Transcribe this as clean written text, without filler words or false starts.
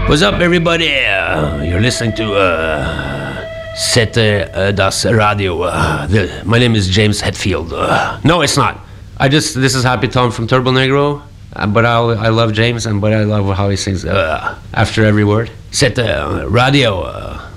What's up, everybody? You're listening to Sette Das Radio. My name is James Hetfield. No, it's not. This is Happy Tom from Turbo Negro. But I love James, but I love how he sings after every word. Sette Radio.